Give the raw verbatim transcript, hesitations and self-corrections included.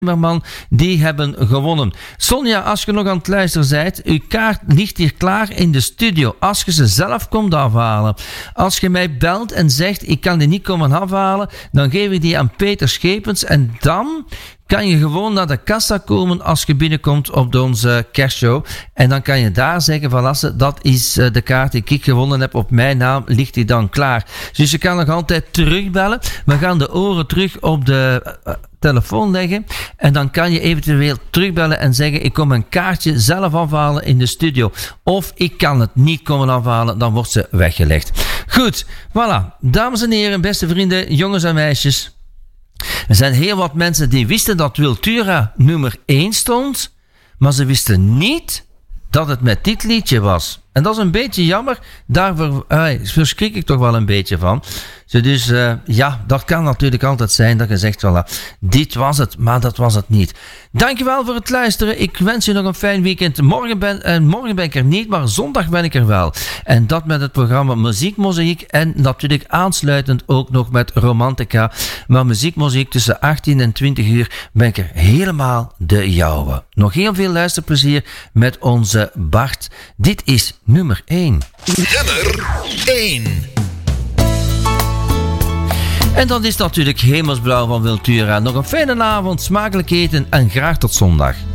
Timmerman, die hebben gewonnen. Sonja, als je nog aan het luisteren bent, uw kaart ligt hier klaar in de studio. Als je ze zelf komt afhalen. Als je mij belt en zegt, ik kan die niet komen afhalen, dan geef ik die aan Peter Schepens en dan kan je gewoon naar de kassa komen als je binnenkomt op onze kerstshow. En dan kan je daar zeggen van Lasse, dat is de kaart die ik gewonnen heb. Op mijn naam ligt die dan klaar. Dus je kan nog altijd terugbellen. We gaan de oren terug op de uh, telefoon leggen. En dan kan je eventueel terugbellen en zeggen, ik kom een kaartje zelf afhalen in de studio. Of ik kan het niet komen afhalen, dan wordt ze weggelegd. Goed, voilà. Dames en heren, beste vrienden, jongens en meisjes. Er zijn heel wat mensen die wisten dat Wiltura nummer één stond, maar ze wisten niet dat het met dit liedje was. En dat is een beetje jammer, daar ver, uh, verschrik ik toch wel een beetje van. Dus uh, ja, dat kan natuurlijk altijd zijn dat je zegt, voilà, dit was het, maar dat was het niet. Dankjewel voor het luisteren. Ik wens je nog een fijn weekend. Morgen ben, uh, morgen ben ik er niet, maar zondag ben ik er wel. En dat met het programma Muziekmozaïek en natuurlijk aansluitend ook nog met Romantica. Maar Muziekmozaïek tussen achttien en twintig uur ben ik er helemaal de jouwe. Nog heel veel luisterplezier met onze Bart. Dit is nummer één. Nummer één. En dat is natuurlijk Hemelsblauw van Wiltura. Nog een fijne avond, smakelijk eten en graag tot zondag.